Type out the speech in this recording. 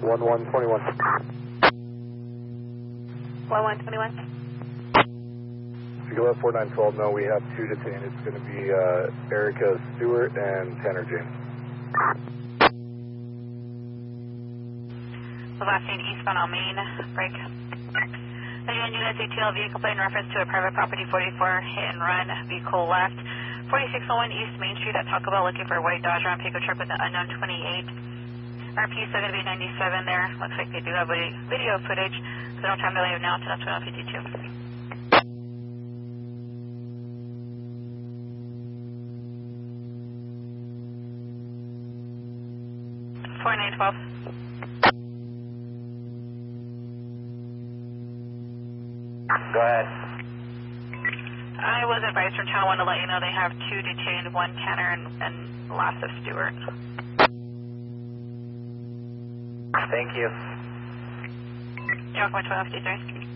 1121. 1121. Eagle 4912, no, we have 2 detained. It's going to be Erica Stewart and Tanner James. Sebastian eastbound on Main, break. Again, unit ATL vehicle plate in reference to a private property 44, hit and run, vehicle left. 4601 East Main Street at Taco Bell, looking for a white Dodge Ram pickup truck with an unknown 28. RP still going to be 97 there. Looks like they do have video footage. So no time delay now to 1252. 4912. Go ahead. I was advised from Channel 1 to let you know they have 2 detained, 1 Tanner and last of Stewart. Thank you. You're welcome, 1253.